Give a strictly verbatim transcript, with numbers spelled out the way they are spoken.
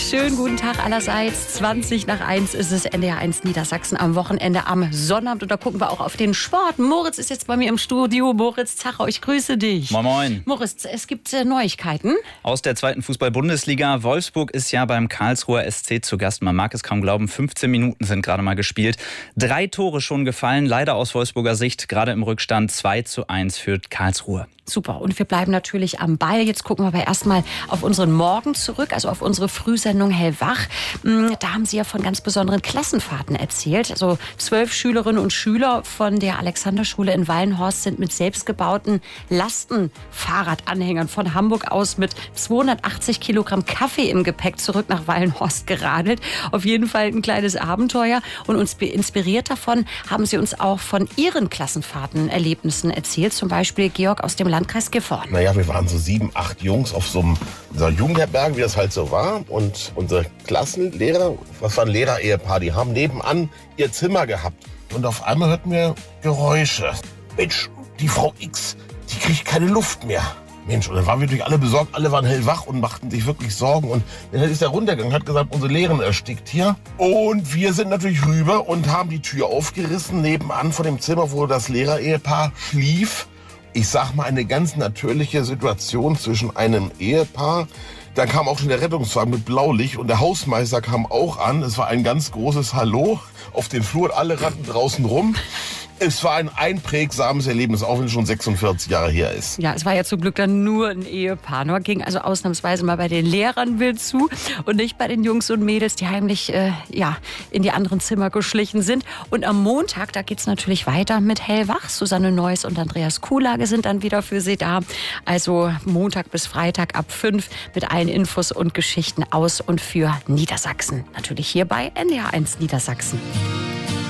Schönen guten Tag allerseits. zwanzig nach eins ist es, N D R eins Niedersachsen am Wochenende am Sonnabend. Und da gucken wir auch auf den Sport. Moritz ist jetzt bei mir im Studio. Moritz Zacher, ich grüße dich. Moin Moin. Moritz, es gibt äh, Neuigkeiten. Aus der zweiten Fußball-Bundesliga. Wolfsburg ist ja beim Karlsruher S C zu Gast. Man mag es kaum glauben, fünfzehn Minuten sind gerade mal gespielt. Drei Tore schon gefallen, leider aus Wolfsburger Sicht. Gerade im Rückstand zwei zu eins für Karlsruhe. Super. Und wir bleiben natürlich am Ball. Jetzt gucken wir aber erstmal auf unseren Morgen zurück, also auf unsere Frühsendung Hellwach. Da haben Sie ja von ganz besonderen Klassenfahrten erzählt. Also zwölf Schülerinnen und Schüler von der Alexanderschule in Wallenhorst sind mit selbstgebauten Lastenfahrradanhängern von Hamburg aus mit zweihundertachtzig Kilogramm Kaffee im Gepäck zurück nach Wallenhorst geradelt. Auf jeden Fall ein kleines Abenteuer. Und uns inspiriert davon haben Sie uns auch von Ihren Klassenfahrtenerlebnissen erzählt. Zum Beispiel Georg aus dem Landkreis Gifhorn. Naja, wir waren so sieben, acht Jungs auf so einem so Jugendherberge, wie das halt so war. Und unsere Klassenlehrer, was war ein Lehrer-Ehepaar, die haben nebenan ihr Zimmer gehabt. Und auf einmal hörten wir Geräusche. Mensch, die Frau X, die kriegt keine Luft mehr. Mensch, und dann waren wir natürlich alle besorgt, alle waren hellwach und machten sich wirklich Sorgen. Und dann ist er runtergegangen, hat gesagt, unsere Lehrerin erstickt hier. Und wir sind natürlich rüber und haben die Tür aufgerissen, nebenan von dem Zimmer, wo das Lehrer-Ehepaar schlief. Ich sag mal, eine ganz natürliche Situation zwischen einem Ehepaar. Dann kam auch schon der Rettungswagen mit Blaulicht und der Hausmeister kam auch an. Es war ein ganz großes Hallo auf den Flur, alle rannten draußen rum. Es war ein einprägsames Erlebnis, auch wenn es schon sechsundvierzig Jahre her ist. Ja, es war ja zum Glück dann nur ein Ehepaar. Nur ging also ausnahmsweise mal bei den Lehrern wild zu und nicht bei den Jungs und Mädels, die heimlich äh, ja, in die anderen Zimmer geschlichen sind. Und am Montag, da geht's natürlich weiter mit Hellwach. Susanne Neuss und Andreas Kuhlage sind dann wieder für Sie da. Also Montag bis Freitag ab fünf mit allen Infos und Geschichten aus und für Niedersachsen. Natürlich hier bei N D R eins Niedersachsen.